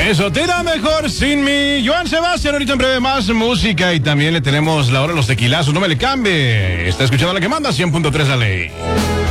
Eso te irá mejor sin mí. Joan Sebastián, ahorita en breve más música y también le tenemos la hora de los tequilazos. No me le cambie. Está escuchando la que manda 100.3 la ley.